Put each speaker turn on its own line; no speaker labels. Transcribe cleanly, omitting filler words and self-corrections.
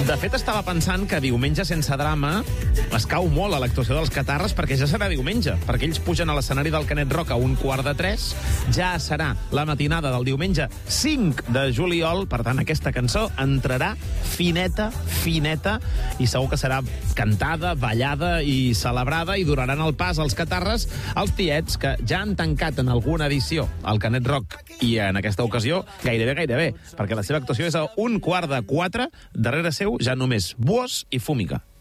De fet, estava pensant que diumenge sense drama es cau molt a l'actuació dels Catarres perquè ja serà diumenge, perquè ells pugen a l'escenari del Canet Rock a 2:45, ja serà la matinada del diumenge 5 de juliol, per tant aquesta cançó entrarà fineta, fineta, i segur que serà cantada, ballada i celebrada, i donaran el pas als Catarres, als tiets que ja han tancat en alguna edició al Canet Rock, i en aquesta ocasió gairebé, perquè la seva actuació és a 3:15, darrere seu ja només Buos i Fúmica.